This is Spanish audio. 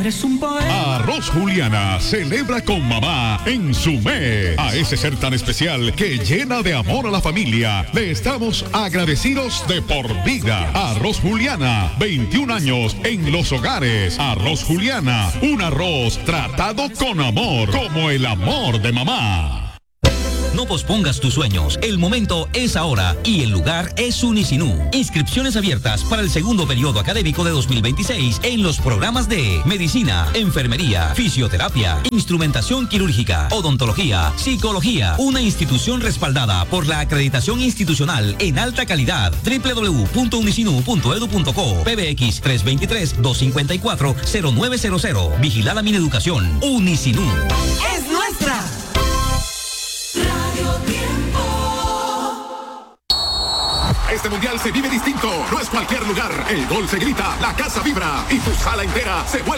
eres un poeta. Arroz Juliana celebra con mamá en su mes. A ese ser tan especial que llena de amor a la familia, le estamos agradecidos de por vida. Arroz Juliana, 21 años en los hogares. Arroz Juliana, un arroz tratado con amor, como el amor de mamá. No pospongas tus sueños, el momento es ahora y el lugar es Unisinú. Inscripciones abiertas para el segundo periodo académico de 2026 en los programas de Medicina, Enfermería, Fisioterapia, Instrumentación Quirúrgica, Odontología, Psicología. Una institución respaldada por la acreditación institucional en alta calidad. www.unisinú.edu.co. PBX 323-254-0900. Vigilada Mineducación. Unisinú. ¡Es nuestra! Este mundial se vive distinto, no es cualquier lugar. El gol se grita, la casa vibra y tu sala entera se vuelve